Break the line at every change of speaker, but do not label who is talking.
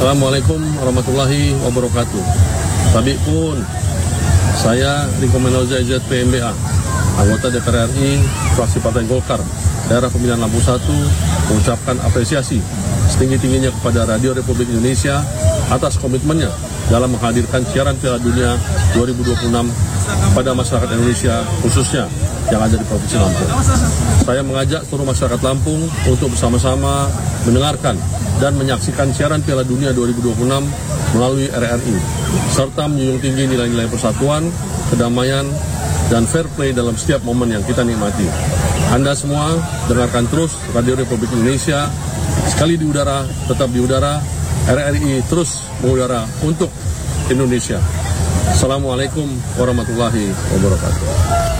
Assalamualaikum warahmatullahi wabarakatuh. Tadi pun saya Riko Menolza PMBA, anggota DPR RI, fraksi Partai Golkar, daerah pemilihan Lampung 1, mengucapkan apresiasi setinggi-tingginya kepada Radio Republik Indonesia atas komitmennya dalam menghadirkan siaran Piala Dunia 2026 pada masyarakat Indonesia, khususnya yang ada di Provinsi Lampung. Saya mengajak seluruh masyarakat Lampung untuk bersama-sama mendengarkan dan menyaksikan siaran Piala Dunia 2026 melalui RRI, serta menjunjung tinggi nilai-nilai persatuan, kedamaian, dan fair play dalam setiap momen yang kita nikmati. Anda semua dengarkan terus Radio Republik Indonesia, sekali di udara, tetap di udara, RRI terus mengudara untuk Indonesia. Assalamualaikum warahmatullahi wabarakatuh.